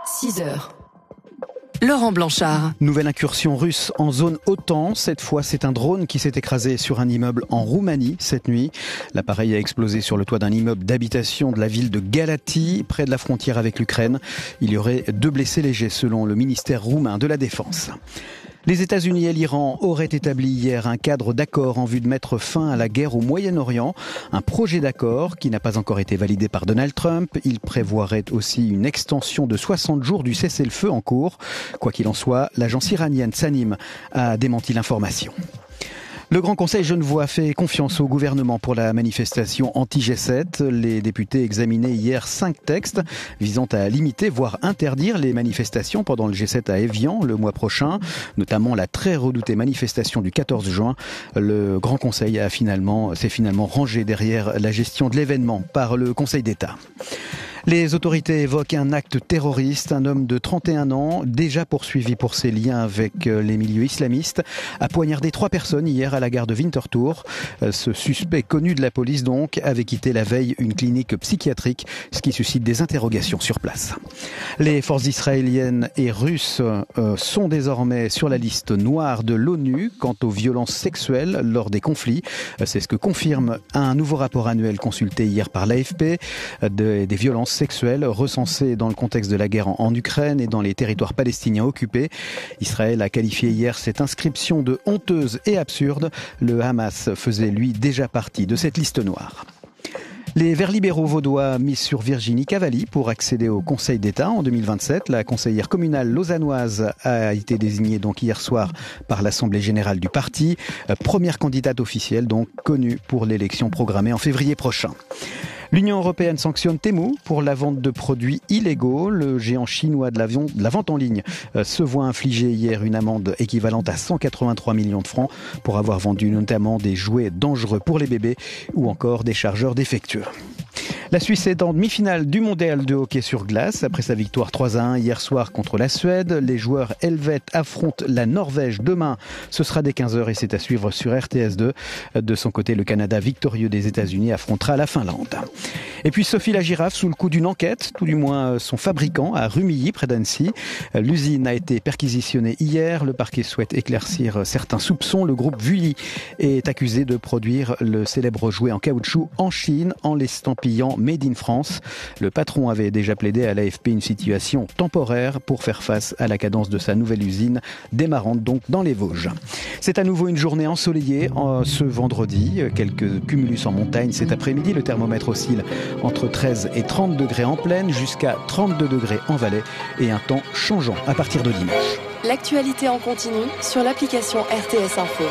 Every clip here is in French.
6 heures. Laurent Blanchard. Nouvelle incursion russe en zone OTAN. Cette fois, c'est un drone qui s'est écrasé sur un immeuble en Roumanie cette nuit. L'appareil a explosé sur le toit d'un immeuble d'habitation de la ville de Galați, près de la frontière avec l'Ukraine. Il y aurait 2 blessés légers selon le ministère roumain de la Défense. Les États-Unis et l'Iran auraient établi hier un cadre d'accord en vue de mettre fin à la guerre au Moyen-Orient. Un projet d'accord qui n'a pas encore été validé par Donald Trump. Il prévoirait aussi une extension de 60 jours du cessez-le-feu en cours. Quoi qu'il en soit, l'agence iranienne Sanim a démenti l'information. Le Grand Conseil genevois fait confiance au gouvernement pour la manifestation anti-G7. Les députés examinaient hier 5 textes visant à limiter, voire interdire les manifestations pendant le G7 à Évian le mois prochain, notamment la très redoutée manifestation du 14 juin. Le Grand Conseil s'est finalement rangé derrière la gestion de l'événement par le Conseil d'État. Les autorités évoquent un acte terroriste. Un homme de 31 ans, déjà poursuivi pour ses liens avec les milieux islamistes, a poignardé 3 personnes hier à la gare de Winterthur. Ce suspect connu de la police donc avait quitté la veille une clinique psychiatrique, ce qui suscite des interrogations sur place. Les forces israéliennes et russes sont désormais sur la liste noire de l'ONU quant aux violences sexuelles lors des conflits. C'est ce que confirme un nouveau rapport annuel consulté hier par l'AFP des violences sexuelles recensées dans le contexte de la guerre en Ukraine et dans les territoires palestiniens occupés. Israël a qualifié hier cette inscription de honteuse et absurde. Le Hamas faisait lui déjà partie de cette liste noire. Les Verts libéraux vaudois mis sur Virginie Cavalli pour accéder au Conseil d'État en 2027. La conseillère communale lausannoise a été désignée donc hier soir par l'Assemblée générale du parti. Première candidate officielle donc connue pour l'élection programmée en février prochain. L'Union européenne sanctionne Temu pour la vente de produits illégaux. Le géant chinois de la vente en ligne se voit infliger hier une amende équivalente à 183 millions de francs pour avoir vendu notamment des jouets dangereux pour les bébés ou encore des chargeurs défectueux. La Suisse est en demi-finale du mondial de hockey sur glace. Après sa victoire 3-1 hier soir contre la Suède, les joueurs helvètes affrontent la Norvège demain. Ce sera dès 15h et c'est à suivre sur RTS2. De son côté, le Canada victorieux des États-Unis affrontera la Finlande. Et puis Sophie la girafe sous le coup d'une enquête, tout du moins son fabricant à Rumilly près d'Annecy. L'usine a été perquisitionnée hier. Le parquet souhaite éclaircir certains soupçons. Le groupe Vully est accusé de produire le célèbre jouet en caoutchouc en Chine en l'estampillant Made in France. Le patron avait déjà plaidé à l'AFP une situation temporaire pour faire face à la cadence de sa nouvelle usine, démarrante donc dans les Vosges. C'est à nouveau une journée ensoleillée ce vendredi. Quelques cumulus en montagne cet après-midi. Le thermomètre oscille entre 13 et 30 degrés en plaine, jusqu'à 32 degrés en vallée et un temps changeant à partir de dimanche. L'actualité en continu sur l'application RTS Info.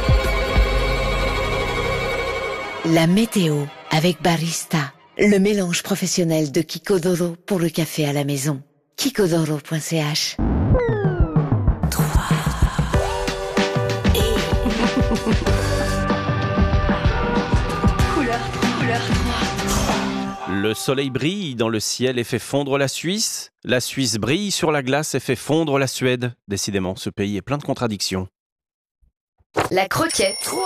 La météo avec Barista, le mélange professionnel de Kikkodoro pour le café à la maison. Kikkodoro.ch. Le soleil brille dans le ciel et fait fondre la Suisse. La Suisse brille sur la glace et fait fondre la Suède. Décidément, ce pays est plein de contradictions. La croquette.